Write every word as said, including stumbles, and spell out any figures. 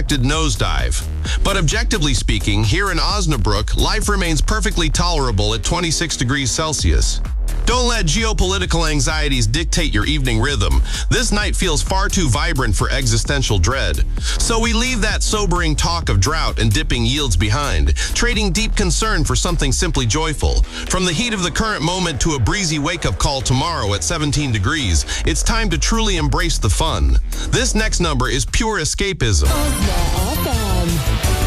unexpected nosedive. But objectively speaking, here in Osnabrück, life remains perfectly tolerable at twenty-six degrees Celsius. Don't let geopolitical anxieties dictate your evening rhythm. This night feels far too vibrant for existential dread. So we leave that sobering talk of drought and dipping yields behind, trading deep concern for something simply joyful. From the heat of the current moment to a breezy wake-up call tomorrow at seventeen degrees, it's time to truly embrace the fun. This next number is pure escapism.